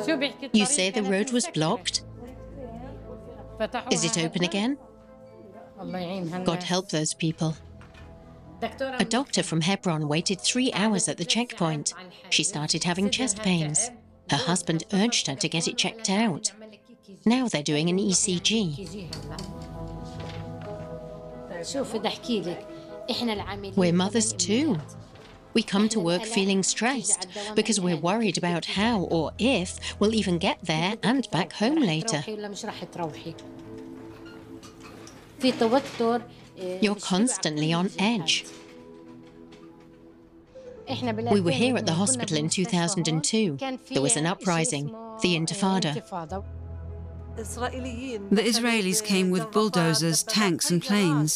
You say the road was blocked? Is it open again? God help those people. A doctor from Hebron waited 3 hours at the checkpoint. She started having chest pains. Her husband urged her to get it checked out. Now they're doing an ECG. We're mothers too. We come to work feeling stressed because we're worried about how or if we'll even get there and back home later. You're constantly on edge. We were here at the hospital in 2002. There was an uprising, the Intifada. The Israelis came with bulldozers, tanks and planes.